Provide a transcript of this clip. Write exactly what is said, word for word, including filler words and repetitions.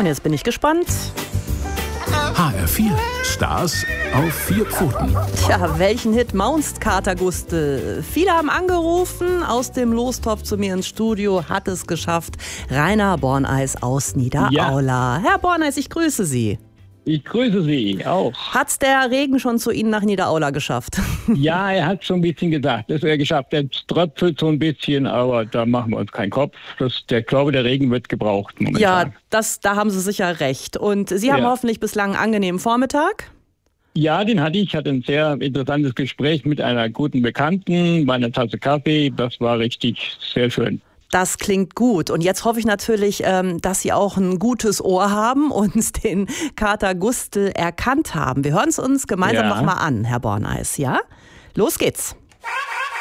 Und jetzt bin ich gespannt. H R vier. Stars auf vier Pfoten. Tja, welchen Hit maunst Kater Gustl? Viele haben angerufen, aus dem Lostopf zu mir ins Studio hat es geschafft. Rainer Borneis aus Niederaula. Ja. Herr Borneis, ich grüße Sie. Ich grüße Sie auch. Hat's der Regen schon zu Ihnen nach Niederaula geschafft? Ja, er hat schon ein bisschen gesagt. Das hat er geschafft. Er tröpfelt so ein bisschen, aber da machen wir uns keinen Kopf. Das, der, ich glaube, der Regen wird gebraucht momentan. Ja, das, da haben Sie sicher recht. Und Sie haben ja. hoffentlich bislang einen angenehmen Vormittag? Ja, den hatte ich. Ich hatte ein sehr interessantes Gespräch mit einer guten Bekannten bei einer Tasse Kaffee. Das war richtig sehr schön. Das klingt gut. Und jetzt hoffe ich natürlich, dass Sie auch ein gutes Ohr haben und den Kater Gustl erkannt haben. Wir hören es uns gemeinsam ja. nochmal an, Herr Borneis. Ja? Los geht's.